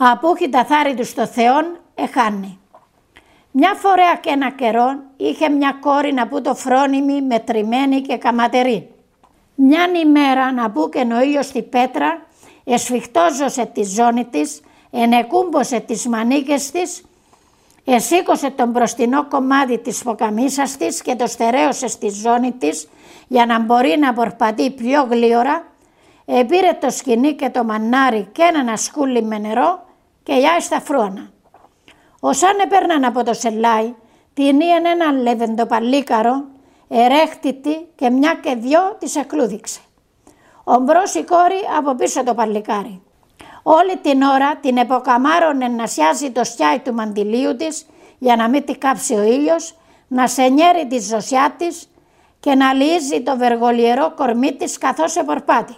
Απούχει τα θάρη του στο Θεόν, εχάνει. Μια φορά και ένα καιρό είχε μια κόρη να που το φρόνιμη, μετρημένη και καματερή. Μιαν ημέρα να που και ο ήλιος στη πέτρα, εσφιχτόζωσε τη ζώνη της, ενεκούμπωσε τις μανίκες της, εσήκωσε τον μπροστινό κομμάτι της ποκαμίσας της και το στερέωσε στη ζώνη της για να μπορεί να πορπατεί πιο γλίωρα, επήρε το σκοινί και το μανάρι και ένα σκούλι με νερό και γιάει στα φρούανα. Όσαν έπαιρναν από το σελάι, την ήεν έναν λεβεντοπαλίκαρο, ερέχτητη και μια και δυο της εκλούδιξε. Ομπρός η κόρη από πίσω το παλικάρι. Όλη την ώρα την εποκαμάρωνε να σιάζει το στιάι του μαντιλίου της για να μην τη κάψει ο ήλιος, να σενιέρει τη ζωσιά της και να λύζει το βεργολιερό κορμί της καθώς επορπάτη.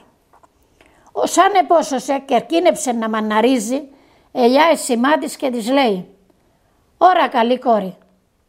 Όσαν επόσωσε και ερκίνεψε να μαναρίζει, ελιά η σημά της και της λέει «Ωρα καλή κόρη».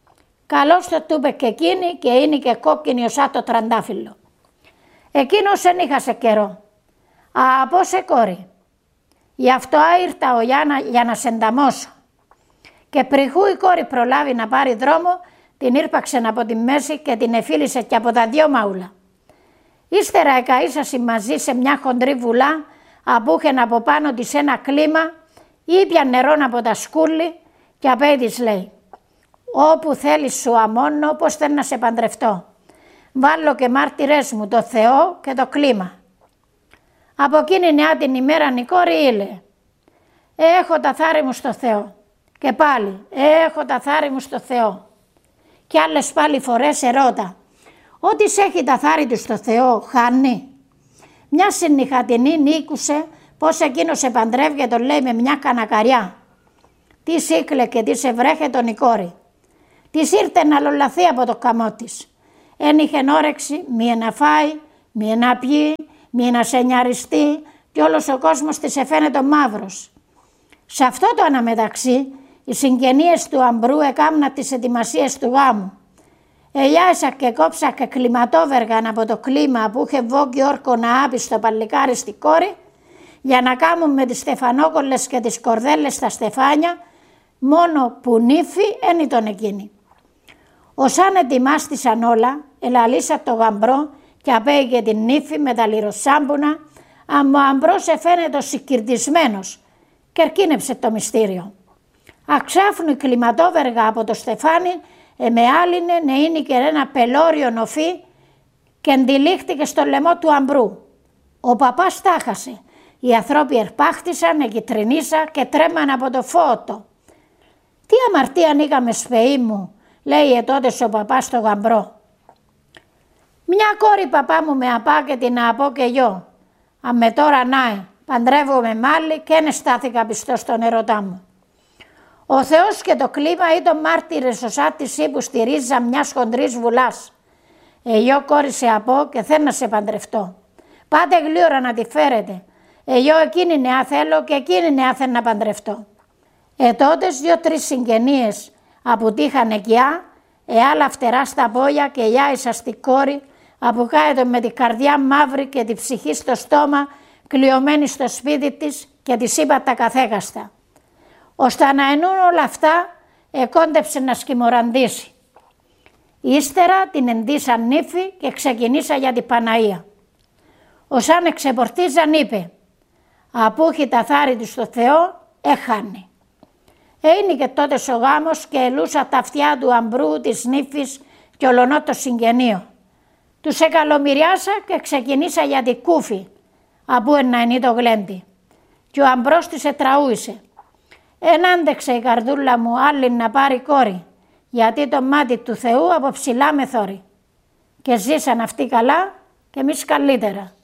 Καλώς το τούπε και εκείνη και είναι και κόκκινη οσά το τραντάφυλλο. Εκείνος εν είχασε καιρό. «Από σε κόρη, γι' αυτό ήρθα ο Γιάννα για να σε ενταμώσω». Και πριχού η κόρη προλάβει να πάρει δρόμο, την ήρπαξε από τη μέση και την εφίλησε και από τα δυο μαούλα. Ύστερα εκαΐσασε μαζί σε μια χοντρή βουλά, απούχεν από πάνω της ένα κλίμα, ήπια νερό από τα σκούλη και απέ της λέει «Όπου θέλεις σου αμώνω, πώς θέλω να σε παντρευτώ. Βάλω και μάρτυρες μου το Θεό και το κλίμα». Από εκείνη νεά την ημέρα η κόρη ήλε «Έχω τα θάρη μου στο Θεό». Και πάλι «Έχω τα θάρη μου στο Θεό». Και άλλες πάλι φορές ερώτα «Ό,τι έχει τα θάρη του στο Θεό χάνει». Μια συννυχατινή νίκουσε πως εκείνος σε παντρεύγε, λέει με μια κανακαριά. Τι σύκλε και τι σε βρέχε τον η κόρη. Της ήρθε να λολαθεί από το καμό της. Εν είχεν όρεξη μία να φάει, μία να πιει, μία να σενιαριστεί και όλος ο κόσμος της εφαίνεται μαύρος. Σε αυτό το αναμεταξύ οι συγγενείες του αμπρού έκαμνα τις ετοιμασίες του γάμου. Ελιάσα και κόψα και κλιματόβεργαν από το κλίμα που είχε βόγκει όρκο να άπει στο παλικάρι στη κόρη για να κάμουν με τις στεφανόκολλες και τις κορδέλες στα στεφάνια, μόνο που νύφη εν ήταν εκείνη. Όσαν ετοιμάστησαν όλα, ελαλήσα το γαμπρό και απέγε την νύφη με τα λιροσάμπουνα, αλλά ο αμπρός εφαίνεται συγκυρτισμένος και ερκίνεψε το μυστήριο. Αξάφνου η κλιματόβεργα από το στεφάνι εμεάλινε να είναι και ένα πελώριο νοφί και εντυλίχτηκε στο λαιμό του αμπρού. Ο παπάς τάχασε. Οι ανθρώποι ερπάχτησαν, εγκυτρινίσα και τρέμαν από το φώτο. «Τι αμαρτία είχαμε σπεή μου», λέει τότε ο παπάς στο γαμπρό. «Μια κόρη παπά μου με απά και την απώ και γιο. Αμέ τώρα νάε, παντρεύομαι μάλλη και εν στάθηκα πιστό στον ερωτά μου». Ο Θεός και το κλίμα ήταν μάρτυρες οσά της ύπου στη ρίζα μιας χοντρής βουλάς. «Εγιώ κόρη σε απώ και θέλω να σε παντρευτώ. Πάτε γλύωρα να τη φέρετε. Εγιώ εκείνη νεά θέλω και εκείνη νεά θέλω να παντρευτώ». Τότες 2-3 συγγενείες αποτύχαν εκειά, άλλα φτερά στα πόδια και γιάησα στη κόρη, αποκάετο με την καρδιά μαύρη και τη ψυχή στο στόμα, κλειωμένη στο σπίτι της και της είπα τα καθέκαστα. Ώστε να ενούν όλα αυτά, εκόντεψε να σκημοραντήσει. Ύστερα την εντύσαν νύφη και ξεκινήσα για την Παναία. Όσαν εξεπορτίζαν είπε «Απούχει τα θάρη του στο Θεό, έχανε». Είναι και τότε ο γάμος και ελούσα τα αυτιά του αμπρού, της νύφης και ολονό το συγγενείο. Τους εκαλομυριάσα και ξεκινήσα για την κούφη, απού να είναι το γλέντι. Και ο αμπρός της ετραούησε. Εν άντεξε η καρδούλα μου άλλη να πάρει κόρη, γιατί το μάτι του Θεού από ψηλά με θόρει. Και ζήσαν αυτοί καλά και εμείς καλύτερα.